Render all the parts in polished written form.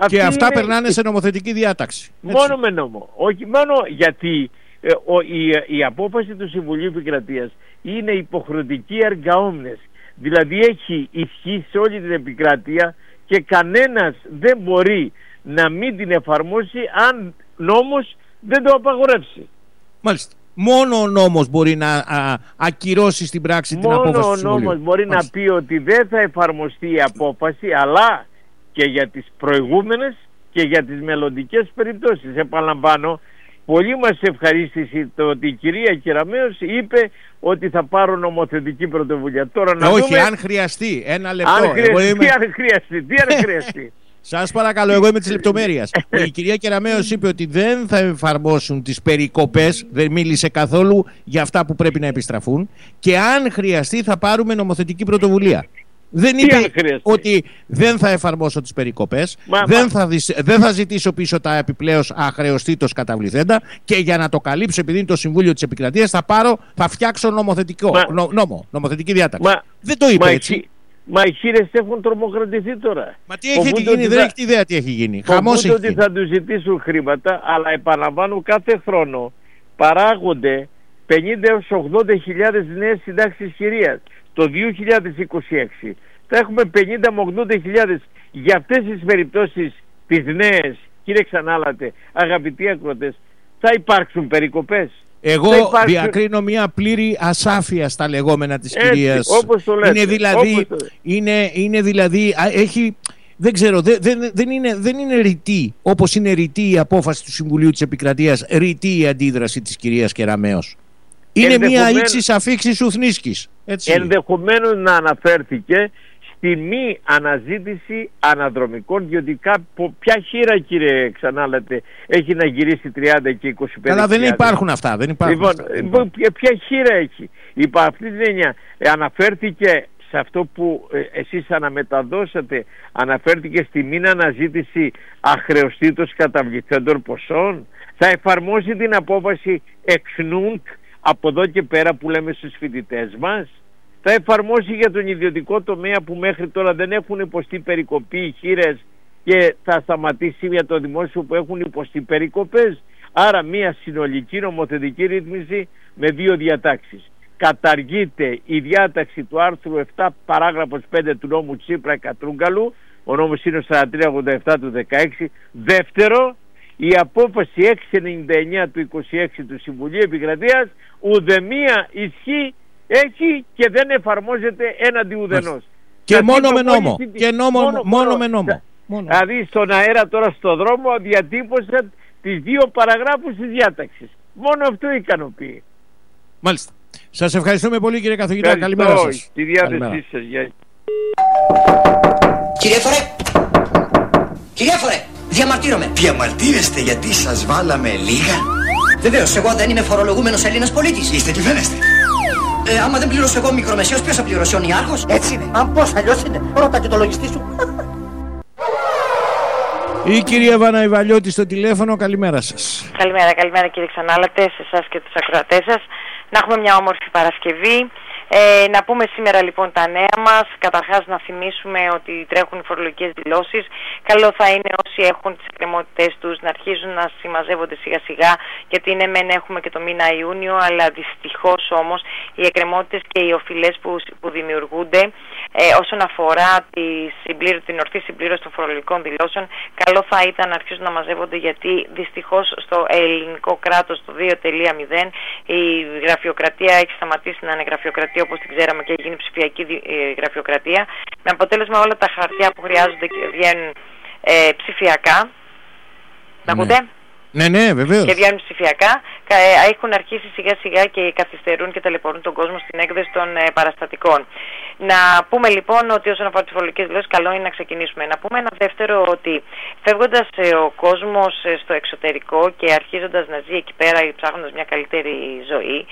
Και αυτά περνάνε σε νομοθετική διάταξη. Μόνο με νόμο. Όχι μόνο γιατί η απόφαση του Συμβουλίου Επικρατείας είναι υποχρεωτική erga omnes. Δηλαδή έχει ισχύ σε όλη την επικράτεια και κανένας δεν μπορεί να μην την εφαρμόσει αν νόμος δεν το απαγορεύσει. Μάλιστα. Μόνο ο νόμος μπορεί να ακυρώσει στην πράξη την απόφαση του Συμβουλίου. Μόνο ο νόμος μπορεί να πει ότι δεν θα εφαρμοστεί η απόφαση, αλλά και για τις προηγούμενες και για τις μελλοντικές περιπτώσεις. Επαναλαμβάνω, πολύ μας ευχαρίστησε το ότι η κυρία Κεραμέως είπε ότι θα πάρω νομοθετική πρωτοβουλία. Τώρα να όχι, δούμε... αν χρειαστεί. Ένα λεπτό. Αν χρειαστεί. Σας παρακαλώ, εγώ είμαι της λεπτομέρειας. Η κυρία Κεραμέως είπε ότι δεν θα εφαρμόσουν τις περικοπές, δεν μίλησε καθόλου για αυτά που πρέπει να επιστραφούν, και αν χρειαστεί θα πάρουμε νομοθετική πρωτοβουλία. Δεν είπε ότι δεν θα εφαρμόσω τις περικοπές, δεν θα ζητήσω πίσω τα επιπλέον αχρεωστήτως καταβληθέντα, και για να το καλύψω, επειδή είναι το Συμβούλιο της Επικρατείας, θα φτιάξω νομοθετική διάταξη. Δεν το είπε έτσι. Μα οι χείρες έχουν τρομοκρατηθεί τώρα. Μα τι έχει γίνει, δεν έχει ιδέα τι έχει γίνει. Χαμός έχει γίνει. Θα τους ζητήσουν χρήματα, αλλά επαναλαμβάνω, κάθε χρόνο παράγονται 50 έως 80.000 νέες συντάξεις χειρίας. Το 2026 θα έχουμε 50 με 80.000. Για αυτές τις περιπτώσεις τις νέες, κύριε Ξανάλατε, αγαπητοί ακροατές, θα υπάρξουν περικοπές. Εγώ διακρίνω μια πλήρη ασάφεια στα λεγόμενα της κυρίας. Όπως το λέτε. Είναι δηλαδή έχει, δεν ξέρω, δεν είναι ρητή, όπως είναι ρητή η απόφαση του Συμβουλίου της Επικρατείας, ρητή η αντίδραση της κυρίας Κεραμέως. Είναι μια ίξης αφήξης ουθνίσκης. Ενδεχομένως να αναφέρθηκε στη μη αναζήτηση αναδρομικών, διότι ποια χείρα, κύριε Ξανάλατε, έχει να γυρίσει 30 και 25. Αλλά δεν υπάρχουν αυτά. Λοιπόν, ποια χείρα έχει. Υπό αυτή την έννοια αναφέρθηκε σε αυτό που εσείς αναμεταδώσατε, αναφέρθηκε στη μη αναζήτηση αχρεωστήτως καταβληθέντων ποσών. Θα εφαρμόσει την απόφαση εξ νουντ από εδώ και πέρα που λέμε στους φοιτητές μας. Θα εφαρμόσει για τον ιδιωτικό τομέα που μέχρι τώρα δεν έχουν υποστεί περικοπή οι χείρες, και θα σταματήσει για το δημόσιο που έχουν υποστεί περικοπές. Άρα μια συνολική νομοθετική ρύθμιση με δύο διατάξεις. Καταργείται η διάταξη του άρθρου 7 παράγραφος 5 του νόμου Τσίπρα Κατρούγκαλου, ο νόμος είναι 4387 του 16. Δεύτερο, η απόφαση 699 του 26 του Συμβουλίου Επικρατείας ουδεμία ισχύ έχει και δεν εφαρμόζεται έναντι ουδενός. Και μόνο με νόμο. Μόνο με νόμο. Δηλαδή στον αέρα τώρα στο δρόμο διατύπωσα τις δύο παραγράφους της διάταξης. Μόνο αυτό ικανοποιεί. Μάλιστα. Σας ευχαριστούμε πολύ, κύριε καθηγητά. Καλημέρα σας. Στη διάθεσή σας. Κυρία Φορέ, διαμαρτύρομαι. Διαμαρτύρεστε γιατί σας βάλαμε λίγα? Βεβαίως, εγώ δεν είμαι φορολογούμενος Έλληνας πολίτης. Είστε και φαίνεστε. Άμα δεν πληρώσω εγώ μικρομεσαίος, ποιος θα πληρώσει, ο νιάρχος? Έτσι είναι. Αν πώς, αλλιώς είναι. Ρώτα και το λογιστή σου. Η κυρία Βάνα Ιβαλιώτη στο τηλέφωνο. Καλημέρα σας. Καλημέρα κύριε Ξανάλατε, σε εσάς και τους ακροατές σας. Να έχουμε μια όμορφη Παρασκευή. Να πούμε σήμερα λοιπόν τα νέα μας. Καταρχάς να θυμίσουμε ότι τρέχουν οι φορολογικές δηλώσεις. Καλό θα είναι όσοι έχουν τις εκκρεμότητες τους να αρχίζουν να συμμαζεύονται σιγά σιγά, γιατί ναι μεν έχουμε και το μήνα Ιούνιο, αλλά δυστυχώς όμως οι εκκρεμότητες και οι οφειλές που δημιουργούνται όσον αφορά την ορθή συμπλήρωση των φορολογικών δηλώσεων, καλό θα ήταν να αρχίσουν να μαζεύονται, γιατί δυστυχώς στο ελληνικό κράτος το 2.0 η γραφειοκρατία έχει σταματήσει να είναι γραφειοκρατία όπως την ξέραμε και έχει γίνει ψηφιακή γραφειοκρατία, με αποτέλεσμα όλα τα χαρτιά που χρειάζονται βγαίνουν ψηφιακά. Να ακούτε? Ναι, βεβαίως. Και βγαίνουν ψηφιακά. Έχουν αρχίσει σιγά σιγά και καθυστερούν και ταλαιπωρούν τον κόσμο στην έκδοση των παραστατικών. Να πούμε λοιπόν ότι όσον αφορά τις φορολογικές δηλώσεις, καλό είναι να ξεκινήσουμε. Να πούμε ένα δεύτερο, ότι φεύγοντας ο κόσμος στο εξωτερικό και αρχίζοντας να ζει εκεί πέρα, ψάχνοντας μια καλύτερη ζωή,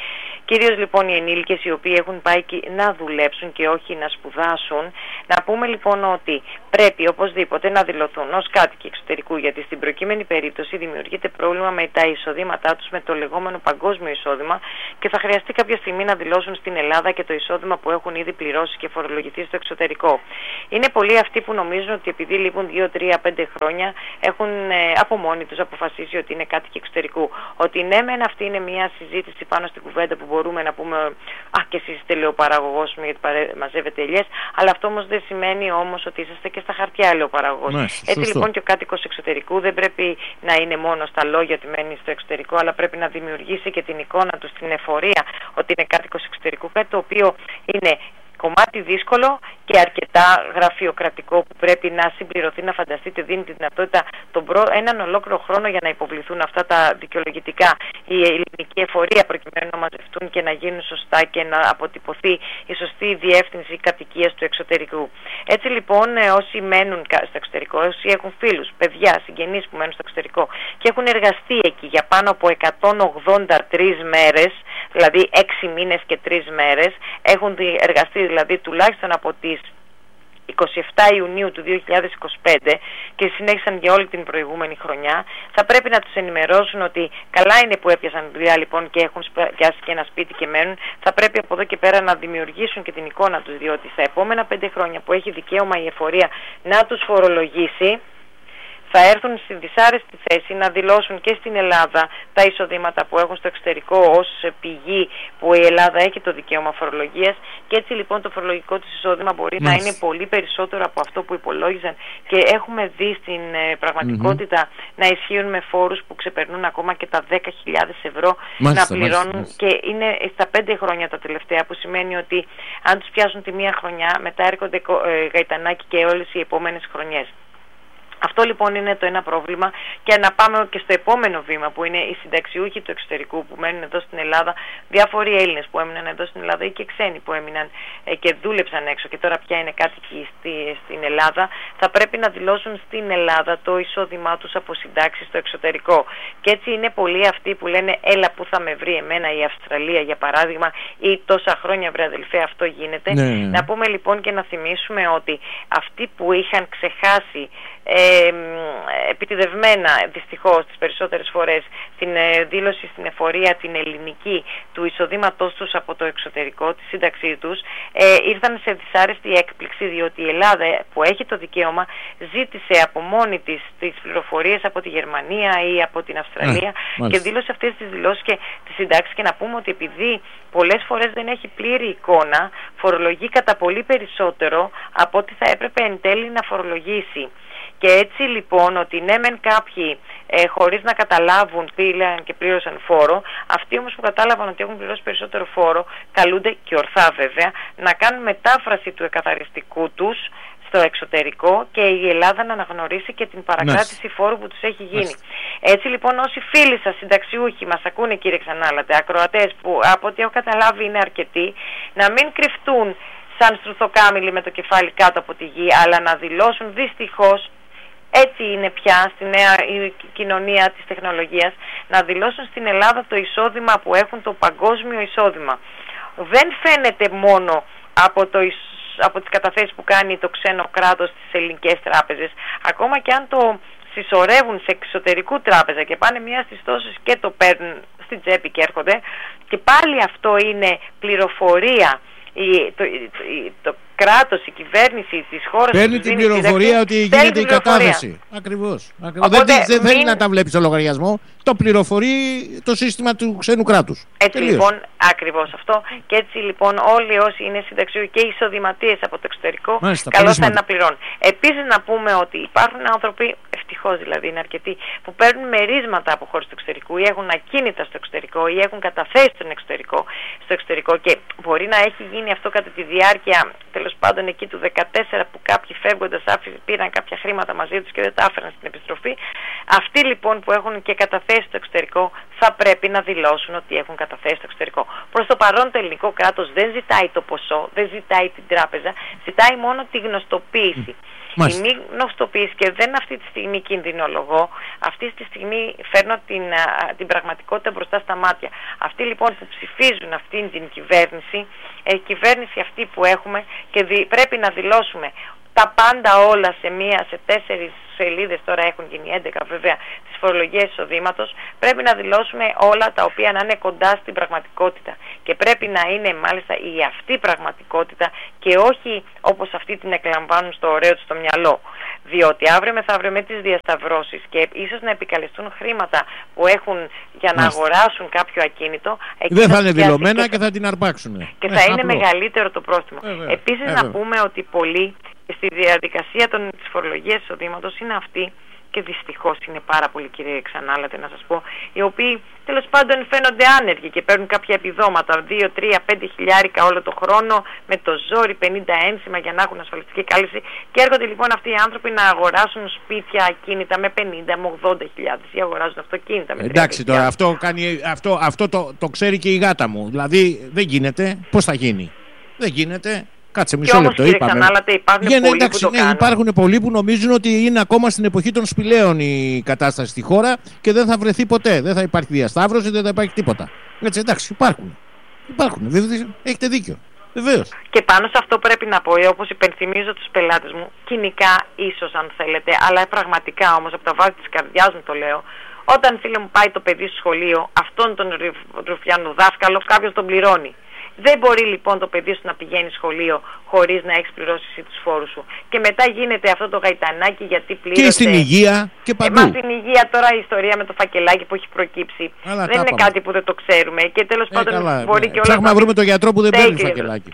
κυρίως λοιπόν οι ενήλικες οι οποίοι έχουν πάει να δουλέψουν και όχι να σπουδάσουν. Να πούμε λοιπόν ότι πρέπει οπωσδήποτε να δηλωθούν ως κάτοικοι εξωτερικού, γιατί στην προκείμενη περίπτωση δημιουργείται πρόβλημα με τα εισοδήματά τους, με το λεγόμενο παγκόσμιο εισόδημα, και θα χρειαστεί κάποια στιγμή να δηλώσουν στην Ελλάδα και το εισόδημα που έχουν ήδη πληρώσει και φορολογηθεί στο εξωτερικό. Είναι πολλοί αυτοί που νομίζουν ότι επειδή λείπουν 2, 3, 5 χρόνια έχουν από μόνοι τους αποφασίσει ότι είναι κάτοικοι εξωτερικού. Ότι ναι, μεν αυτή είναι μια συζήτηση πάνω στην κουβέντα που μπορούμε να πούμε και εσείς είστε ελαιοπαραγωγός γιατί μαζεύετε ελιές, αλλά αυτό όμως δεν σημαίνει όμως ότι είσαστε και στα χαρτιά ελαιοπαραγωγός. Έτσι λοιπόν και ο κάτοικος εξωτερικού δεν πρέπει να είναι μόνο στα λόγια ότι μένει στο εξωτερικό, αλλά πρέπει να δημιουργήσει και την εικόνα του στην εφορία ότι είναι κάτοικος εξωτερικού, κάτι το οποίο είναι κομμάτι δύσκολο και αρκετά γραφειοκρατικό που πρέπει να συμπληρωθεί. Να φανταστείτε, δίνει τη δυνατότητα έναν ολόκληρο χρόνο για να υποβληθούν αυτά τα δικαιολογητικά, η ελληνική εφορία, προκειμένου να μαζευτούν και να γίνουν σωστά και να αποτυπωθεί η σωστή διεύθυνση κατοικίας του εξωτερικού. Έτσι λοιπόν, όσοι μένουν στο εξωτερικό, όσοι έχουν φίλους, παιδιά, συγγενείς που μένουν στο εξωτερικό και έχουν εργαστεί εκεί για πάνω από 183 μέρες, δηλαδή 6 μήνες και 3 μέρες, έχουν εργαστεί δηλαδή τουλάχιστον από τις 27 Ιουνίου του 2025 και συνέχισαν για όλη την προηγούμενη χρονιά, θα πρέπει να τους ενημερώσουν ότι καλά είναι που έπιασαν δουλειά λοιπόν και έχουν πιάσει και ένα σπίτι και μένουν. Θα πρέπει από εδώ και πέρα να δημιουργήσουν και την εικόνα τους, διότι στα επόμενα 5 χρόνια που έχει δικαίωμα η εφορία να τους φορολογήσει, θα έρθουν στη δυσάρεστη θέση να δηλώσουν και στην Ελλάδα τα εισοδήματα που έχουν στο εξωτερικό ως πηγή που η Ελλάδα έχει το δικαίωμα φορολογίας, και έτσι λοιπόν το φορολογικό τους εισόδημα μπορεί να είναι πολύ περισσότερο από αυτό που υπολόγιζαν, και έχουμε δει στην πραγματικότητα να ισχύουν με φόρους που ξεπερνούν ακόμα και τα 10.000 ευρώ να πληρώνουν και είναι στα 5 χρόνια τα τελευταία, που σημαίνει ότι αν τους πιάσουν τη μία χρονιά μετά έρχονται γαϊτανάκι και όλες οι επόμενες χρονιές. Αυτό λοιπόν είναι το ένα πρόβλημα, και να πάμε και στο επόμενο βήμα που είναι οι συνταξιούχοι του εξωτερικού που μένουν εδώ στην Ελλάδα, διάφοροι Έλληνες που έμειναν εδώ στην Ελλάδα ή και ξένοι που έμειναν και δούλεψαν έξω και τώρα πια είναι κάτοικοι στην Ελλάδα, θα πρέπει να δηλώσουν στην Ελλάδα το εισόδημά τους από συντάξεις στο εξωτερικό. Και έτσι είναι πολλοί αυτοί που λένε έλα που θα με βρει εμένα η Αυστραλία για παράδειγμα, ή τόσα χρόνια βρε αδελφέ αυτό γίνεται. Να πούμε λοιπόν και να θυμίσουμε ότι αυτοί που είχαν ξεχάσει επιτηδευμένα δυστυχώς τις περισσότερες φορές την δήλωση στην εφορία την ελληνική του εισοδήματός τους από το εξωτερικό, τη σύνταξή τους, ήρθαν σε δυσάρεστη έκπληξη, διότι η Ελλάδα που έχει το δικαίωμα ζήτησε από μόνη της τις πληροφορίες από τη Γερμανία ή από την Αυστραλία και δήλωσε αυτές τις δηλώσεις και τις συντάξεις, και να πούμε ότι επειδή πολλές φορές δεν έχει πλήρη εικόνα, φορολογεί κατά πολύ περισσότερο από ό,τι θα έπρεπε εν τέλει να φορολογήσει. Και έτσι λοιπόν ότι ναι μεν κάποιοι χωρίς να καταλάβουν πήγαν και πλήρωσαν φόρο, αυτοί όμως που κατάλαβαν ότι έχουν πληρώσει περισσότερο φόρο καλούνται, και ορθά βέβαια, να κάνουν μετάφραση του εκαθαριστικού τους στο εξωτερικό και η Ελλάδα να αναγνωρίσει και την παρακράτηση φόρου που τους έχει γίνει. Έτσι λοιπόν όσοι φίλοι σας συνταξιούχοι μας ακούνε κύριε Ξανάλατε, ακροατές που από ό,τι έχω καταλάβει είναι αρκετοί, να μην κρυφτούν σαν στρουθοκάμιλοι με το κεφάλι κάτω από τη γη, αλλά να δηλώσουν δυστυχώς, έτσι είναι πια στη νέα κοινωνία της τεχνολογίας, να δηλώσουν στην Ελλάδα το εισόδημα που έχουν, το παγκόσμιο εισόδημα. Δεν φαίνεται μόνο από τις καταθέσεις που κάνει το ξένο κράτος στις ελληνικές τράπεζες, ακόμα και αν το συσσωρεύουν σε εξωτερικού τράπεζα και πάνε μία στις τόσες και το παίρνουν στην τσέπη και έρχονται, και πάλι αυτό είναι πληροφορία. Το κράτος, η κυβέρνηση της χώρας παίρνει την πληροφορία ότι γίνεται η κατάθεση. Ακριβώς. Δεν θέλει να τα βλέπει στο λογαριασμό, το πληροφορεί το σύστημα του ξένου κράτους. Έτσι λοιπόν, ακριβώς αυτό. Και έτσι λοιπόν όλοι όσοι είναι συνταξιούχοι και εισοδηματίες από το εξωτερικό, καλώς θα είναι να πληρώνουν. Επίσης να πούμε ότι υπάρχουν άνθρωποι, ευτυχώς δηλαδή είναι αρκετοί, που παίρνουν μερίσματα από χώρες του εξωτερικού ή έχουν ακίνητα στο εξωτερικό ή έχουν καταθέσει στο εξωτερικό, και μπορεί να έχει γίνει αυτό κατά τη διάρκεια τέλος πάντων εκεί του 2014 που κάποιοι φεύγοντας πήραν κάποια χρήματα μαζί τους και δεν τα άφεραν στην επιστροφή. Αυτοί λοιπόν που έχουν και καταθέσει στο εξωτερικό θα πρέπει να δηλώσουν ότι έχουν καταθέσει στο εξωτερικό. Προς το παρόν το ελληνικό κράτος δεν ζητάει το ποσό, δεν ζητάει την τράπεζα, ζητάει μόνο τη γνωστοποίηση. Η μη γνωστοποίηση, και δεν αυτή τη στιγμή κινδυνολογώ, αυτή τη στιγμή φέρνω την πραγματικότητα μπροστά στα μάτια. Αυτοί λοιπόν που ψηφίζουν αυτήν την κυβέρνηση, κυβέρνηση αυτή που έχουμε, και πρέπει να δηλώσουμε τα πάντα όλα σε 4 σελίδες, τώρα έχουν γίνει 11 βέβαια, τις φορολογίες εισοδήματος, πρέπει να δηλώσουμε όλα τα οποία να είναι κοντά στην πραγματικότητα. Και πρέπει να είναι μάλιστα η αυτή πραγματικότητα και όχι όπως αυτοί την εκλαμβάνουν στο ωραίο τους στο μυαλό. Διότι αύριο μεθαύριο με τις διασταυρώσεις και ίσως να επικαλεστούν χρήματα που έχουν για να αγοράσουν κάποιο ακίνητο, δεν θα είναι δηλωμένα και θα την αρπάξουν. Και θα είναι μεγαλύτερο το πρόστιμο. Επίσης να πούμε ότι πολλοί στη διαδικασία της φορολογίας εισοδήματος είναι αυτοί, και δυστυχώς είναι πάρα πολλοί, κύριε Ξανάλατε, να σας πω, οι οποίοι τέλος πάντων φαίνονται άνεργοι και παίρνουν κάποια επιδόματα 2, 3, 5 χιλιάρικα όλο το χρόνο, με το ζόρι 50 ένσημα για να έχουν ασφαλιστική κάλυψη, και έρχονται λοιπόν αυτοί οι άνθρωποι να αγοράσουν σπίτια, ακίνητα με 50, με 80 χιλιάδες, ή αγοράζουν αυτοκίνητα με 30. Εντάξει, τώρα αυτό το ξέρει και η γάτα μου. Δηλαδή δεν γίνεται. Πώς θα γίνει? Δεν γίνεται. Κάτσε μισό λεπτό. Υπάρχουν πολλοί που νομίζουν ότι είναι ακόμα στην εποχή των σπηλαίων η κατάσταση στη χώρα και δεν θα βρεθεί ποτέ. Δεν θα υπάρχει διασταύρωση, δεν θα υπάρχει τίποτα. Έτσι, εντάξει, υπάρχουν. Έχετε δίκιο. Βεβαίως. Και πάνω σε αυτό πρέπει να πω, όπως υπενθυμίζω τους πελάτες μου, κοινικά ίσως αν θέλετε, αλλά πραγματικά όμως από τα βάθη της καρδιάς μου το λέω, όταν φίλε μου πάει το παιδί στο σχολείο, αυτόν τον ρουφιάνο δάσκαλο κάποιος τον πληρώνει. Δεν μπορεί λοιπόν το παιδί σου να πηγαίνει σχολείο χωρίς να έχεις πληρώσει εσύ τους φόρους σου. Και μετά γίνεται αυτό το γαϊτανάκι γιατί πλήρωσε. Και στην υγεία και παντού. Μα στην υγεία τώρα η ιστορία με το φακελάκι που έχει προκύψει. Αλλά δεν είναι κάτι που δεν το ξέρουμε. Και τέλος πάντων μπορεί και όλα. Ψάχνουμε να βρούμε τον γιατρό που δεν παίρνει φακελάκι.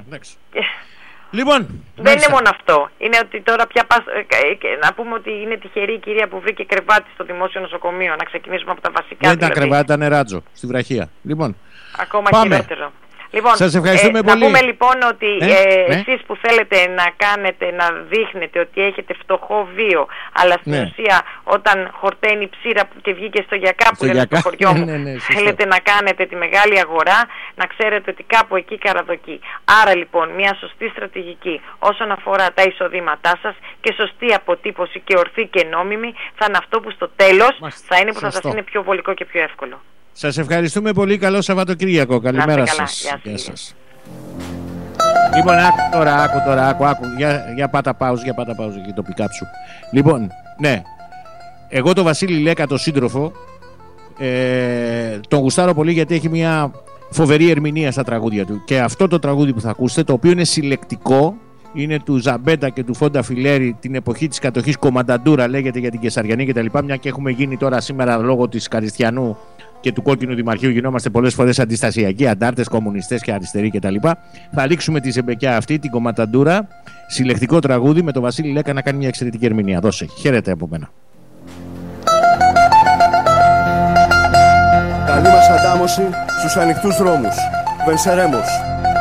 Λοιπόν, δεν είναι μόνο αυτό. Είναι ότι τώρα πια να πούμε ότι είναι τυχερή η κυρία που βρήκε κρεβάτι στο δημόσιο νοσοκομείο. Να ξεκινήσουμε από τα βασικά. Δεν ήταν κρεβάτι, ήταν ράτζο στη βραχία. Λοιπόν, ακόμα χειρότερο. Λοιπόν, σας ευχαριστούμε πολύ. Να πούμε λοιπόν ότι εσείς που θέλετε να κάνετε, να δείχνετε ότι έχετε φτωχό βίο, αλλά στην ουσία όταν χορταίνει ψήρα και βγήκε στο γιακά που λένε στο χωριό μου, θέλετε να κάνετε τη μεγάλη αγορά, να ξέρετε ότι κάπου εκεί καραδοκεί. Άρα λοιπόν μια σωστή στρατηγική όσον αφορά τα εισοδήματά σας και σωστή αποτύπωση και ορθή και νόμιμη θα είναι αυτό που στο τέλος θα είναι που θα σας είναι πιο βολικό και πιο εύκολο. Σας ευχαριστούμε πολύ. Καλό Σαββατοκύριακο. Καλημέρα σας. Γεια σας. Λοιπόν, άκου τώρα. Για πάτα πάουζ και το πικάπ σου. Λοιπόν, ναι. Εγώ τον Βασίλη Λέκα, τον σύντροφο, τον γουστάρω πολύ γιατί έχει μια φοβερή ερμηνεία στα τραγούδια του. Και αυτό το τραγούδι που θα ακούσετε, το οποίο είναι συλλεκτικό, είναι του Ζαμπέτα και του Φόντα Φιλέρη, την εποχή της κατοχής, Κομμανταντούρα λέγεται, για την Κεσαριανή κτλ. Μια και έχουμε γίνει τώρα σήμερα λόγω της Καριστιανού και του κόκκινου δημαρχείου, γινόμαστε πολλές φορές αντιστασιακοί, αντάρτες, κομμουνιστές και αριστεροί κτλ. Θα ρίξουμε τη ζεμπεκιά αυτή, την Κομμανταντούρα, συλλεκτικό τραγούδι με τον Βασίλη Λέκα να κάνει μια εξαιρετική ερμηνεία. Δώσε. Χαίρετε από μένα. Καλή μας αντάμωση στους ανοιχτούς δρόμους. Βενσερέμος.